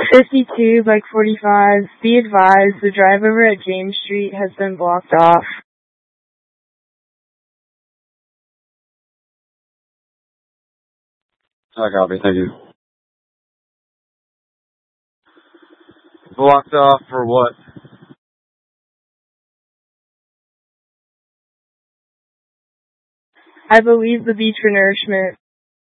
52, bike 45. Be advised, the drive over at James Street has been blocked off. I copy, thank you. Blocked off for what? I believe the Beach for Nourishment.